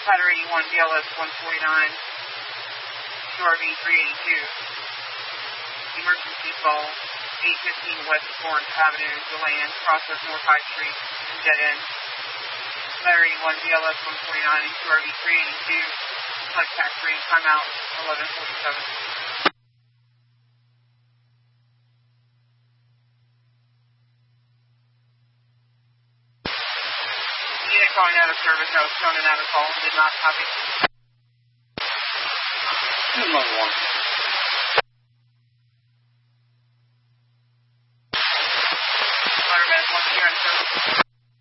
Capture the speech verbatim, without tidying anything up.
Ladder eighty-one, B L S one forty-nine, Q R V three eighty-two. Emergency call, eight fifteen West Florence Avenue, DeLand, process North High Street, and dead end. Ladder eighty-one, B L S one forty-nine, and Q R V three eighty-two, contact three, timeout, eleven forty-seven. Unit calling out of service, I was shown an out of call and did not copy. Two one one.